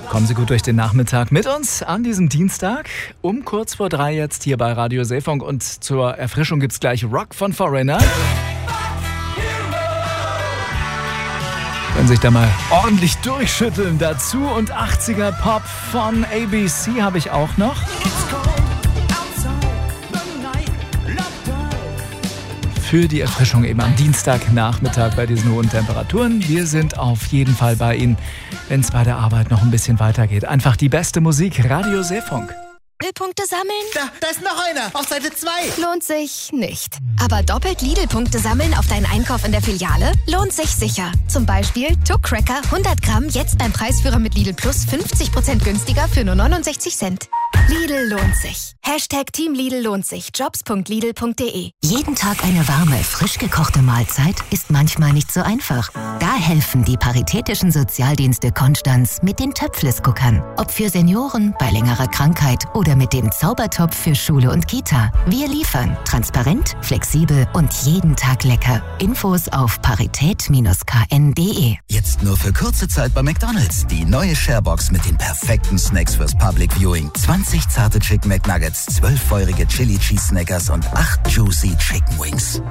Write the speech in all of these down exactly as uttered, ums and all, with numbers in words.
Kommen Sie gut durch den Nachmittag mit uns an diesem Dienstag um kurz vor drei jetzt hier bei Radio Seefunk. Und zur Erfrischung gibt's gleich Rock von Foreigner. Können sich da mal ordentlich durchschütteln dazu. Und achtziger Pop von A B C habe ich auch noch. Für die Erfrischung eben am Dienstagnachmittag bei diesen hohen Temperaturen. Wir sind auf jeden Fall bei Ihnen, wenn es bei der Arbeit noch ein bisschen weitergeht. Einfach die beste Musik, Radio Seefunk. Lidl-Punkte sammeln? Da, da ist noch einer, auf Seite zwei. Lohnt sich nicht. Aber doppelt Lidl-Punkte sammeln auf deinen Einkauf in der Filiale lohnt sich sicher. Zum Beispiel Tuck Cracker hundert Gramm jetzt beim Preisführer mit Lidl Plus fünfzig Prozent günstiger für nur neunundsechzig Cent. Lidl lohnt sich. Hashtag Team Lidl lohnt sich. Jobs punkt lidl punkt de. Jeden Tag eine warme, frisch gekochte Mahlzeit ist manchmal nicht so einfach. Da helfen die Paritätischen Sozialdienste Konstanz mit den Töpfles-Guckern. Ob für Senioren, bei längerer Krankheit oder mit dem Zaubertopf für Schule und Kita. Wir liefern transparent, flexibel und jeden Tag lecker. Infos auf parität Bindestrich k n punkt de. Jetzt nur für kurze Zeit bei McDonald's. Die neue Sharebox mit den perfekten Snacks fürs Public Viewing. zwanzig zarte Chicken McNuggets, zwölf feurige Chili Cheese Snackers und acht Juicy Chicken Wings.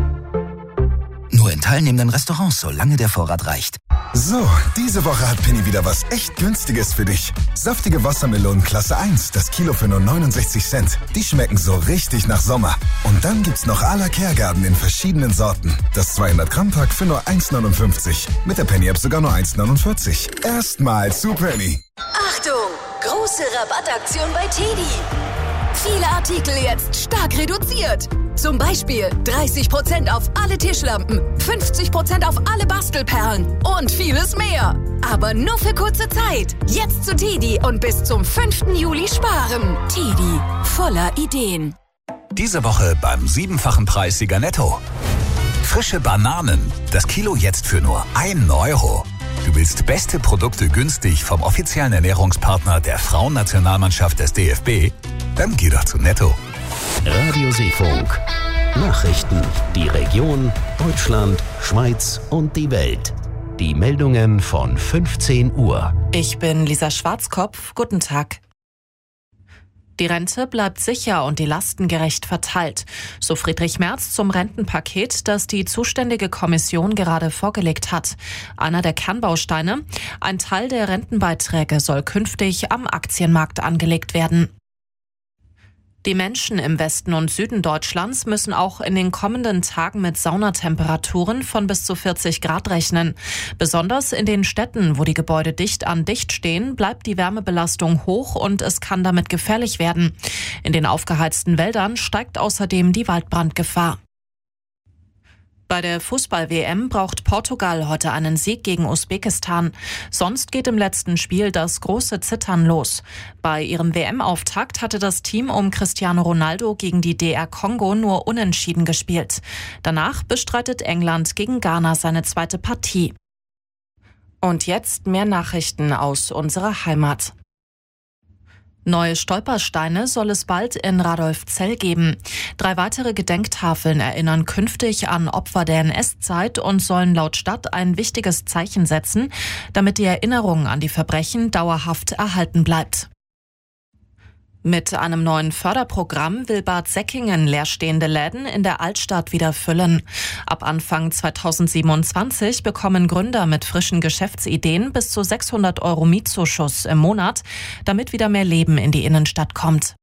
Nur in teilnehmenden Restaurants, solange der Vorrat reicht. So, diese Woche hat Penny wieder was echt Günstiges für dich. Saftige Wassermelonen Klasse eins, das Kilo für nur neunundsechzig Cent. Die schmecken so richtig nach Sommer. Und dann gibt's noch à la Kehrgarten in verschiedenen Sorten. Das zweihundert Gramm Pack für nur eins neunundfünfzig. Mit der Penny-App sogar nur eins neunundvierzig. Erstmal zu Penny. Achtung! Große Rabattaktion bei Teddy. Viele Artikel jetzt stark reduziert. Zum Beispiel dreißig Prozent auf alle Tischlampen, fünfzig Prozent auf alle Bastelperlen und vieles mehr. Aber nur für kurze Zeit. Jetzt zu Teddy und bis zum fünften Juli sparen. Teddy, voller Ideen. Diese Woche beim siebenfachen Preissieger Netto. Frische Bananen. Das Kilo jetzt für nur ein Euro. Du willst beste Produkte günstig vom offiziellen Ernährungspartner der Frauennationalmannschaft des D F B? Dann geh doch zu Netto. Radio Seefunk. Nachrichten. Die Region, Deutschland, Schweiz und die Welt. Die Meldungen von fünfzehn Uhr. Ich bin Lisa Schwarzkopf. Guten Tag. Die Rente bleibt sicher und die Lasten gerecht verteilt. So Friedrich Merz zum Rentenpaket, das die zuständige Kommission gerade vorgelegt hat. Einer der Kernbausteine: ein Teil der Rentenbeiträge soll künftig am Aktienmarkt angelegt werden. Die Menschen im Westen und Süden Deutschlands müssen auch in den kommenden Tagen mit Saunatemperaturen von bis zu vierzig Grad rechnen. Besonders in den Städten, wo die Gebäude dicht an dicht stehen, bleibt die Wärmebelastung hoch und es kann damit gefährlich werden. In den aufgeheizten Wäldern steigt außerdem die Waldbrandgefahr. Bei der Fußball-W M braucht Portugal heute einen Sieg gegen Usbekistan. Sonst geht im letzten Spiel das große Zittern los. Bei ihrem W M-Auftakt hatte das Team um Cristiano Ronaldo gegen die D R Kongo nur unentschieden gespielt. Danach bestreitet England gegen Ghana seine zweite Partie. Und jetzt mehr Nachrichten aus unserer Heimat. Neue Stolpersteine soll es bald in Radolfzell geben. Drei weitere Gedenktafeln erinnern künftig an Opfer der N S-Zeit und sollen laut Stadt ein wichtiges Zeichen setzen, damit die Erinnerung an die Verbrechen dauerhaft erhalten bleibt. Mit einem neuen Förderprogramm will Bad Säckingen leerstehende Läden in der Altstadt wieder füllen. Ab Anfang zweitausendsiebenundzwanzig bekommen Gründer mit frischen Geschäftsideen bis zu sechshundert Euro Mietzuschuss im Monat, damit wieder mehr Leben in die Innenstadt kommt.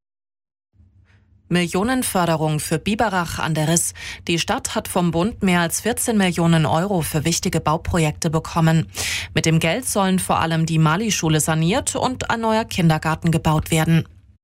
Millionenförderung für Biberach an der Riss. Die Stadt hat vom Bund mehr als vierzehn Millionen Euro für wichtige Bauprojekte bekommen. Mit dem Geld sollen vor allem die Mali-Schule saniert und ein neuer Kindergarten gebaut werden.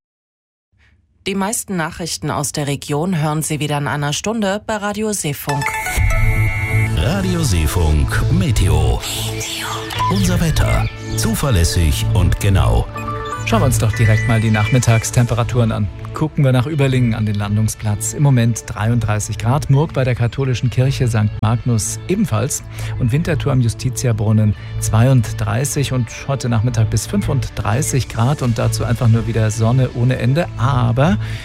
Die meisten Nachrichten aus der Region hören Sie wieder in einer Stunde bei Radio Seefunk. Radio Seefunk Meteo. Meteo. Unser Wetter. Zuverlässig und genau. Schauen wir uns doch direkt mal die Nachmittagstemperaturen an. Gucken wir nach Überlingen an den Landungsplatz. Im Moment dreiunddreißig Grad. Murg bei der katholischen Kirche Sankt Magnus ebenfalls. Und Winterthur am Justitiabrunnen zweiunddreißig und heute Nachmittag bis fünfunddreißig Grad. Und dazu einfach nur wieder Sonne ohne Ende. Aber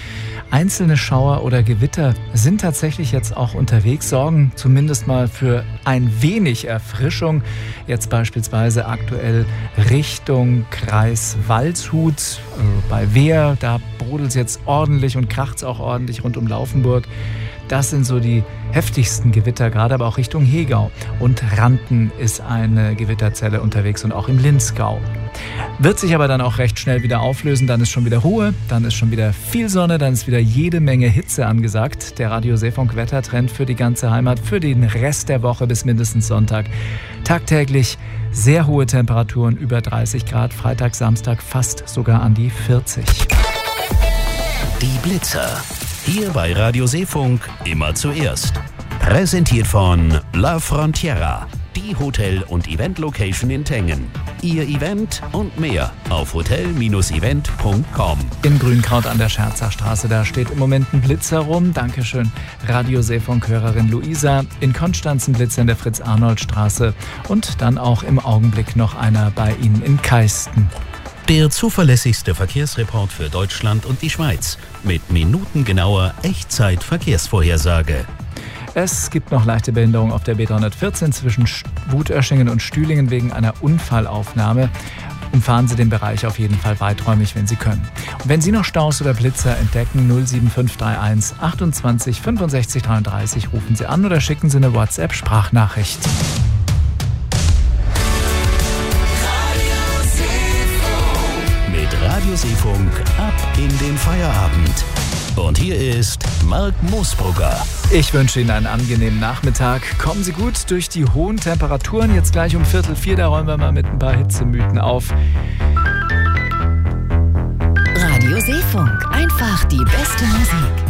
Einzelne Schauer oder Gewitter sind tatsächlich jetzt auch unterwegs, sorgen zumindest mal für ein wenig Erfrischung. Jetzt beispielsweise aktuell Richtung Kreis Waldshut, also bei Wehr, da brodelt es jetzt ordentlich und kracht es auch ordentlich rund um Laufenburg. Das sind so die heftigsten Gewitter, gerade aber auch Richtung Hegau. Und Ranten ist eine Gewitterzelle unterwegs und auch im Linzgau. Wird sich aber dann auch recht schnell wieder auflösen, dann ist schon wieder Ruhe, dann ist schon wieder viel Sonne, dann ist wieder jede Menge Hitze angesagt. Der Radio Seefunk Wettertrend für die ganze Heimat, für den Rest der Woche bis mindestens Sonntag. Tagtäglich sehr hohe Temperaturen, über dreißig Grad, Freitag, Samstag fast sogar an die vierzig. Die Blitzer. Hier bei Radio Seefunk immer zuerst. Präsentiert von La Frontiera, die Hotel- und Event-Location in Tengen. Ihr Event und mehr auf hotel Bindestrich event punkt com. In Grünkraut an der Scherzachstraße, da steht im Moment ein Blitzer rum. Dankeschön, Radio Seefunk-Hörerin Luisa. In Konstanz ein Blitzer in der Fritz-Arnold-Straße und dann auch im Augenblick noch einer bei Ihnen in Keisten. Der zuverlässigste Verkehrsreport für Deutschland und die Schweiz mit minutengenauer Echtzeit-Verkehrsvorhersage. Es gibt noch leichte Behinderung auf der B dreihundertvierzehn zwischen Wutöschingen und Stühlingen wegen einer Unfallaufnahme. Umfahren Sie den Bereich auf jeden Fall weiträumig, wenn Sie können. Und wenn Sie noch Staus oder Blitzer entdecken, null sieben fünf drei eins achtundzwanzig fünfundsechzig dreiunddreißig rufen Sie an oder schicken Sie eine WhatsApp-Sprachnachricht. Radio Seefunk ab in den Feierabend. Und hier ist Marc Moosbrugger. Ich wünsche Ihnen einen angenehmen Nachmittag. Kommen Sie gut durch die hohen Temperaturen. Jetzt gleich um Viertel vier, da räumen wir mal mit ein paar Hitzemythen auf. Radio Seefunk. Einfach die beste Musik.